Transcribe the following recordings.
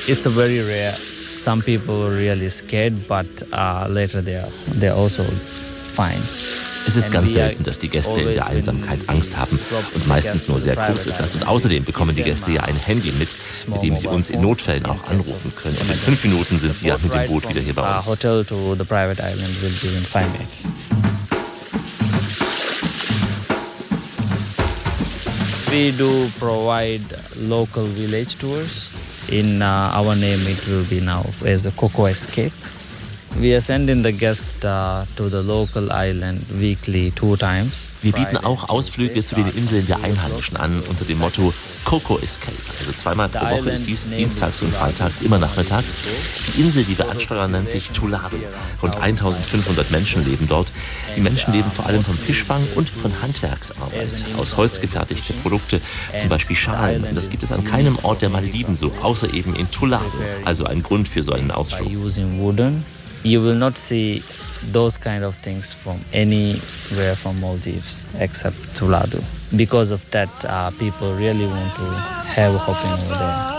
It's a very rare. Some people were really scared, but later they're also fine. Es ist ganz selten, dass die Gäste in der Einsamkeit Angst haben und meistens nur sehr kurz ist das. Und außerdem bekommen die Gäste ja ein Handy mit dem sie uns in Notfällen auch anrufen können. Und in 5 Minuten sind sie ja mit dem Boot wieder hier bei uns. Hotel to the private island will be in 5 minutes. We do provide local village tours. In our name it will be now as a Coco Escape. We are sending the guests to the local island weekly 2 times. Wir bieten auch Ausflüge zu den Inseln der Einheimischen an unter dem Motto Coco Escape. Also 2-mal pro Woche ist dies dienstags und freitags, immer nachmittags. Die Insel, die wir ansteuern, nennt sich Tuladu. Rund 1500 Menschen leben dort. Die Menschen leben vor allem vom Fischfang und von Handwerksarbeit. Aus Holz gefertigte Produkte, zum Beispiel Schalen. Und das gibt es an keinem Ort der Malediven so, außer eben in Tuladu. Also ein Grund für so einen Ausflug. You will not see those kind of things from anywhere from Maldives except Tuladu. Because of that, people really want to have hopping over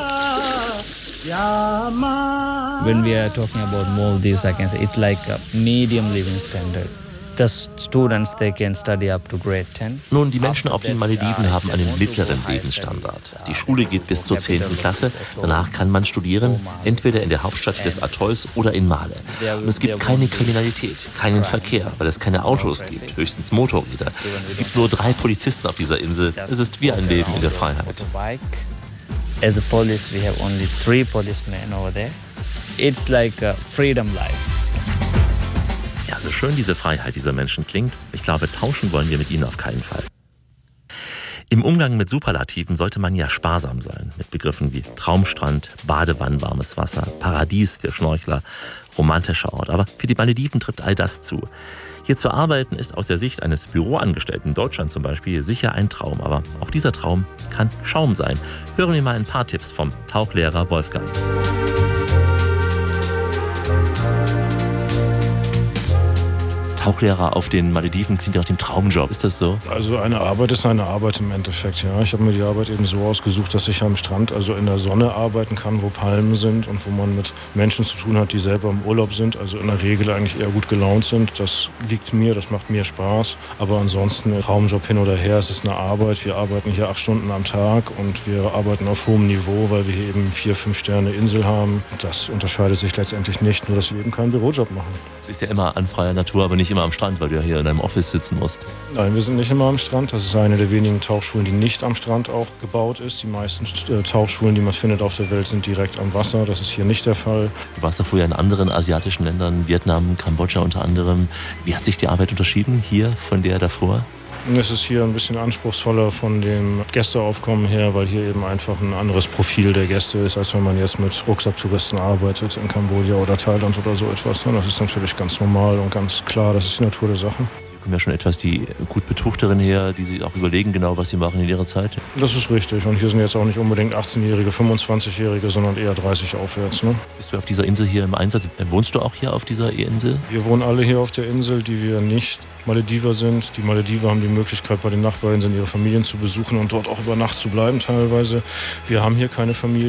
there. When we are talking about Maldives, I can say it's like a medium living standard. The students, they can study up to grade 10. Nun, die Menschen auf den Malediven haben einen mittleren Lebensstandard. Die Schule geht bis zur 10. Klasse. Danach kann man studieren, entweder in der Hauptstadt des Atolls oder in Male. Und es gibt keine Kriminalität, keinen Verkehr, weil es keine Autos gibt, höchstens Motorräder. Es gibt nur 3 Polizisten auf dieser Insel. Es ist wie ein Leben in der Freiheit. As a police, we have only 3 policemen over there. It's like a freedom life. Ja, so schön diese Freiheit dieser Menschen klingt, ich glaube, tauschen wollen wir mit ihnen auf keinen Fall. Im Umgang mit Superlativen sollte man ja sparsam sein, mit Begriffen wie Traumstrand, Badewanne, warmes Wasser, Paradies für Schnorchler, romantischer Ort. Aber für die Malediven trifft all das zu. Hier zu arbeiten ist aus der Sicht eines Büroangestellten in Deutschland zum Beispiel sicher ein Traum. Aber auch dieser Traum kann Schaum sein. Hören wir mal ein paar Tipps vom Tauchlehrer Wolfgang. Tauchlehrer auf den Malediven klingt ja nach dem Traumjob. Ist das so? Also eine Arbeit ist eine Arbeit im Endeffekt. Ja. Ich habe mir die Arbeit eben so ausgesucht, dass ich am Strand, also in der Sonne arbeiten kann, wo Palmen sind und wo man mit Menschen zu tun hat, die selber im Urlaub sind, also in der Regel eigentlich eher gut gelaunt sind. Das liegt mir, das macht mir Spaß. Aber ansonsten, Traumjob hin oder her, es ist eine Arbeit. Wir arbeiten hier 8 Stunden am Tag und wir arbeiten auf hohem Niveau, weil wir hier eben 4-5 Sterne Insel haben. Das unterscheidet sich letztendlich nicht, nur dass wir eben keinen Bürojob machen. Du bist ja immer an freier Natur, aber nicht immer am Strand, weil du ja hier in einem Office sitzen musst. Nein, wir sind nicht immer am Strand. Das ist eine der wenigen Tauchschulen, die nicht am Strand auch gebaut ist. Die meisten Tauchschulen, die man findet auf der Welt, sind direkt am Wasser. Das ist hier nicht der Fall. Du warst doch vorher in anderen asiatischen Ländern, Vietnam, Kambodscha unter anderem. Wie hat sich die Arbeit unterschieden hier von der davor? Es ist hier ein bisschen anspruchsvoller von dem Gästeaufkommen her, weil hier eben einfach ein anderes Profil der Gäste ist, als wenn man jetzt mit Rucksacktouristen arbeitet in Kambodscha oder Thailand oder so etwas. Das ist natürlich ganz normal und ganz klar, das ist die Natur der Sache. Hier kommen ja schon etwas die gut Betuchteren her, die sich auch überlegen genau, was sie machen in ihrer Zeit. Das ist richtig und hier sind jetzt auch nicht unbedingt 18-Jährige, 25-Jährige, sondern eher 30 aufwärts. Bist du auf dieser Insel hier im Einsatz? Wohnst du auch hier auf dieser Insel? Wir wohnen alle hier auf der Insel, die wir nicht Malediver sind. Die Malediver haben die Möglichkeit, bei den Nachbarinseln ihre Familien zu besuchen und dort auch über Nacht zu bleiben teilweise. Wir haben hier keine Familie.